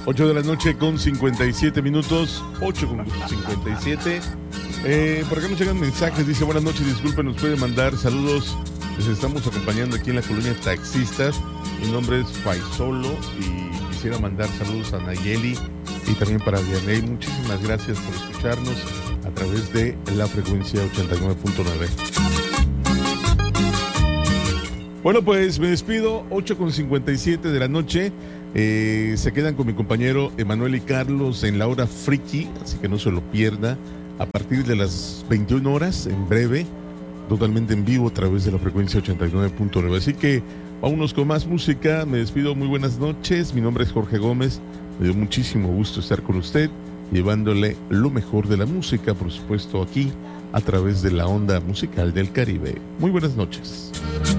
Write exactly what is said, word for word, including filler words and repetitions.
ocho de la noche con cincuenta y siete minutos, ocho con cincuenta y siete. Eh, por acá nos llegan mensajes, dice buenas noches, disculpen, nos puede mandar saludos. Les estamos acompañando aquí en la colonia Taxistas. Mi nombre es Faisolo y quisiera mandar saludos a Nayeli y también para Vianey. Muchísimas gracias por escucharnos a través de la frecuencia ochenta y nueve punto nueve. Bueno, pues me despido, ocho con cincuenta y siete de la noche. Eh, se quedan con mi compañero Emanuel y Carlos en la hora friki, así que no se lo pierda. A partir de las veintiuna horas, en breve, totalmente en vivo a través de la frecuencia ochenta y nueve punto nueve. Así que vámonos con más música. Me despido, muy buenas noches. Mi nombre es Jorge Gómez. Me dio muchísimo gusto estar con usted, llevándole lo mejor de la música, por supuesto, aquí a través de la onda musical del Caribe. Muy buenas noches.